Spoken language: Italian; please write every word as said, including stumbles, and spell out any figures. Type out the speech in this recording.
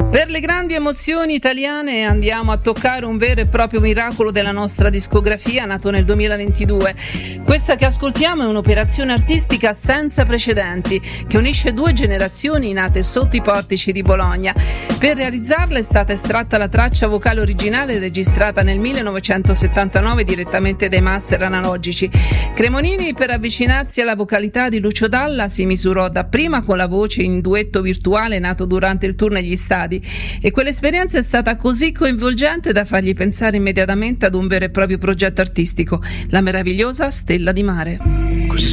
Per le grandi emozioni italiane andiamo a toccare un vero e proprio miracolo della nostra discografia, nato nel duemilaventidue. Questa che ascoltiamo è un'operazione artistica senza precedenti, che unisce due generazioni nate sotto i portici di Bologna. Per realizzarla è stata estratta la traccia vocale originale registrata nel millenovecentosettantanove direttamente dai master analogici. Cremonini, per avvicinarsi alla vocalità di Lucio Dalla, si misurò dapprima con la voce in duetto virtuale nato durante il tour negli stadi, e quell'esperienza è stata così coinvolgente da fargli pensare immediatamente ad un vero e proprio progetto artistico, la meravigliosa Stella di Mare.